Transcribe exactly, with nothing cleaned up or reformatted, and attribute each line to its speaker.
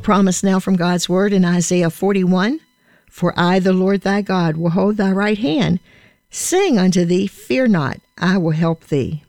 Speaker 1: promise now from God's word in Isaiah forty-one, "For I, the Lord thy God, will hold thy right hand, saying unto thee, Fear not, I will help thee."